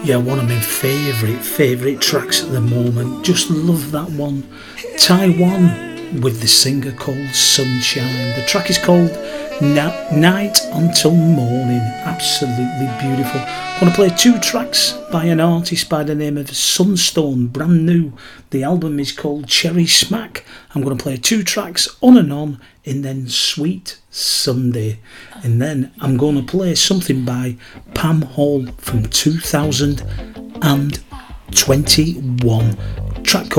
Yeah, one of my favourite tracks at the moment. Just love that one. Taiwan with the singer called Sunshine. The track is called Night Until Morning. Absolutely beautiful. I'm going to play two tracks by an artist by the name of Sunstone, brand new. The album is called Cherry Smack. I'm going to play two tracks On and On, and then Sweet Sunday. And then I'm going to play something by Pam Hall from 2021. Track called